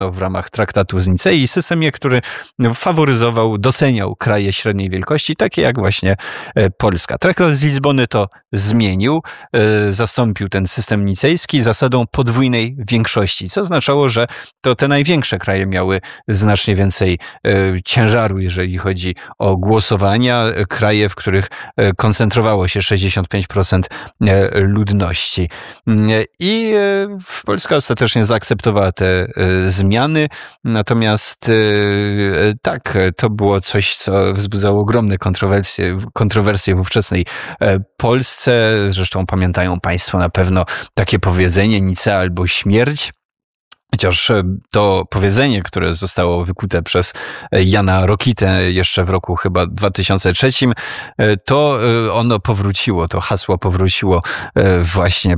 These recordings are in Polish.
w ramach traktatu z Nicei, systemie, który faworyzował, doceniał kraje średniej wielkości, takie jak właśnie Polska. Traktat z Lizbony to zmienił, zastąpił ten system nicejski zasadą podwójnej większości, co oznaczało, że to te największe kraje miały znacznie więcej ciężaru, jeżeli chodzi o głosowania, kraje, w których koncentrowało się 65% ludności. I Polska ostatecznie zaakceptowała te zmiany, natomiast tak, to było coś, co wzbudzało ogromne kontrowersje w ówczesnej Polsce. Zresztą pamiętają Państwo na pewno takie powiedzenie Nicea albo śmierć. Chociaż to powiedzenie, które zostało wykute przez Jana Rokitę jeszcze w roku chyba 2003, to ono powróciło, to hasło powróciło właśnie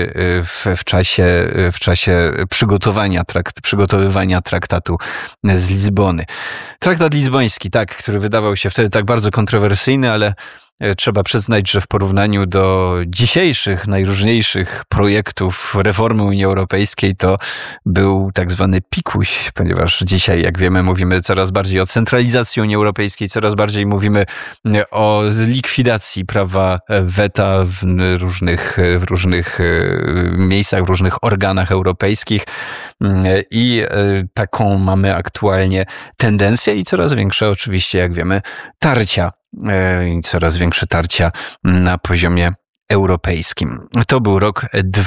w czasie przygotowywania traktatu z Lizbony. Traktat lizboński, tak, który wydawał się wtedy tak bardzo kontrowersyjny, ale trzeba przyznać, że w porównaniu do dzisiejszych, najróżniejszych projektów reformy Unii Europejskiej to był tak zwany pikuś, ponieważ dzisiaj, jak wiemy, mówimy coraz bardziej o centralizacji Unii Europejskiej, coraz bardziej mówimy o likwidacji prawa weta w różnych miejscach, w różnych organach europejskich i taką mamy aktualnie tendencję i coraz większe oczywiście, jak wiemy, coraz większe tarcia na poziomie europejskim. To był rok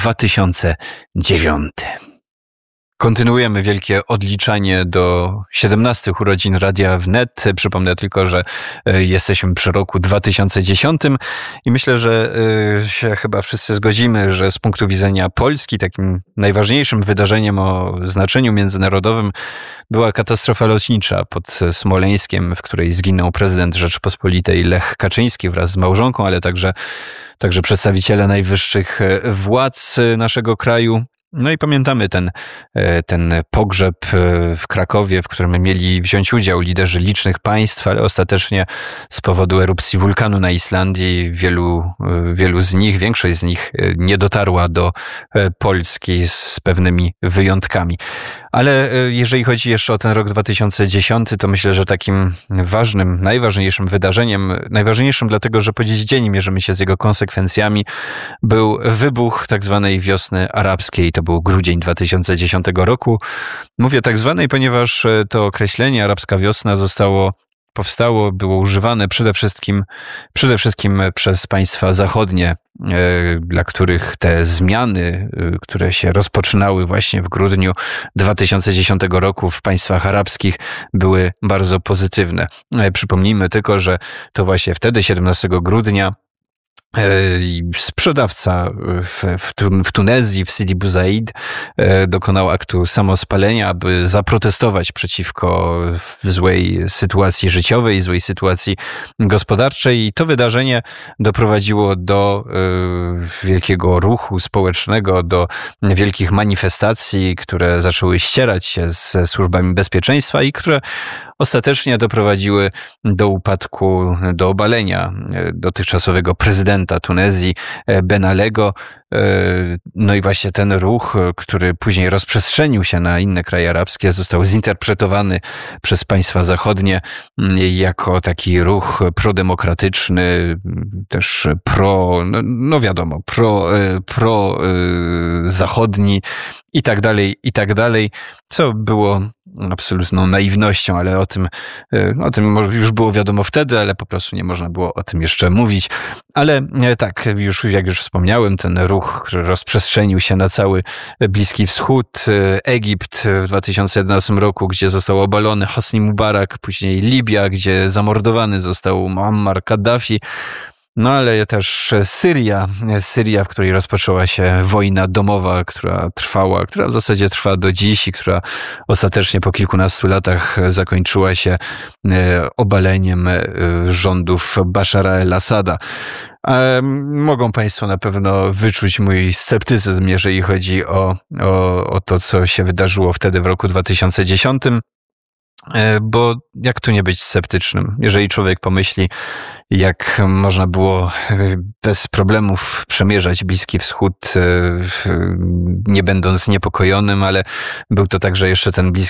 2009. Kontynuujemy wielkie odliczanie do 17 urodzin Radia Wnet. Przypomnę tylko, że jesteśmy przy roku 2010 i myślę, że się chyba wszyscy zgodzimy, że z punktu widzenia Polski takim najważniejszym wydarzeniem o znaczeniu międzynarodowym była katastrofa lotnicza pod Smoleńskiem, w której zginął prezydent Rzeczypospolitej Lech Kaczyński wraz z małżonką, ale także przedstawiciele najwyższych władz naszego kraju. No i pamiętamy ten pogrzeb w Krakowie, w którym mieli wziąć udział liderzy licznych państw, ale ostatecznie z powodu erupcji wulkanu na Islandii większość z nich nie dotarła do Polski z pewnymi wyjątkami. Ale jeżeli chodzi jeszcze o ten rok 2010, to myślę, że takim najważniejszym wydarzeniem, najważniejszym dlatego, że po dziś dzień mierzymy się z jego konsekwencjami, był wybuch tak zwanej wiosny arabskiej. To był grudzień 2010 roku. Mówię tak zwanej, ponieważ to określenie arabska wiosna było używane przede wszystkim przez państwa zachodnie, dla których te zmiany, które się rozpoczynały właśnie w grudniu 2010 roku w państwach arabskich, były bardzo pozytywne. Przypomnijmy tylko, że to właśnie wtedy, 17 grudnia, sprzedawca w Tunezji, w Sidi Bouzid, dokonał aktu samospalenia, aby zaprotestować przeciwko złej sytuacji życiowej, złej sytuacji gospodarczej. I to wydarzenie doprowadziło do wielkiego ruchu społecznego, do wielkich manifestacji, które zaczęły ścierać się ze służbami bezpieczeństwa i które ostatecznie doprowadziły do upadku, do obalenia dotychczasowego prezydenta Tunezji, Ben Allego. No i właśnie ten ruch, który później rozprzestrzenił się na inne kraje arabskie, został zinterpretowany przez państwa zachodnie jako taki ruch prodemokratyczny, też pro-zachodni i tak dalej, co było absolutną naiwnością, ale o tym już było wiadomo wtedy, ale po prostu nie można było o tym jeszcze mówić. Ale tak, jak już wspomniałem, ten ruch, który rozprzestrzenił się na cały Bliski Wschód, Egipt w 2011 roku, gdzie został obalony Hosni Mubarak, później Libia, gdzie zamordowany został Muammar Kaddafi. No ale też Syria, w której rozpoczęła się wojna domowa, która w zasadzie trwa do dziś i która ostatecznie po kilkunastu latach zakończyła się obaleniem rządów Bashara el-Assada. Mogą Państwo na pewno wyczuć mój sceptycyzm, jeżeli chodzi o to, co się wydarzyło wtedy w roku 2010. Bo jak tu nie być sceptycznym? Jeżeli człowiek pomyśli, jak można było bez problemów przemierzać Bliski Wschód, nie będąc niepokojonym, ale był to także jeszcze ten